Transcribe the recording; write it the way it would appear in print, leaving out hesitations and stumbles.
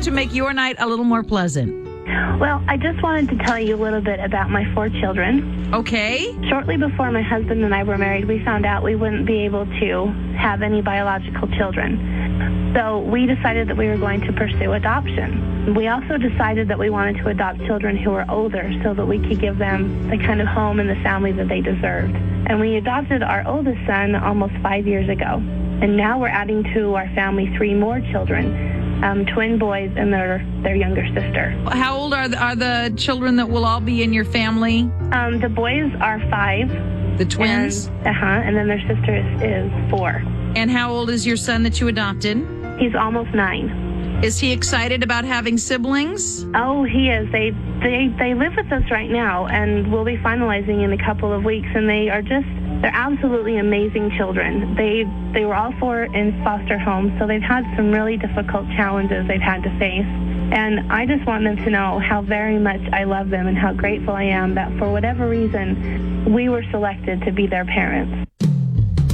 to make your night a little more pleasant? Well, I just wanted to tell you a little bit about my 4 children. Okay. Shortly before my husband and I were married, we found out we wouldn't be able to have any biological children. So we decided that we were going to pursue adoption. We also decided that we wanted to adopt children who were older so that we could give them the kind of home and the family that they deserved. And we adopted our oldest son almost 5 years ago. And now we're adding to our family 3 more children. Twin boys and their younger sister. How old are the children that will all be in your family? The boys are 5. The twins? And then their sister is 4. And how old is your son that you adopted? He's almost 9. Is he excited about having siblings? Oh, he is. They live with us right now, and we'll be finalizing in a couple of weeks, and they're absolutely amazing children. They were all 4 in foster homes, so they've had some really difficult challenges they've had to face. And I just want them to know how very much I love them and how grateful I am that for whatever reason, we were selected to be their parents.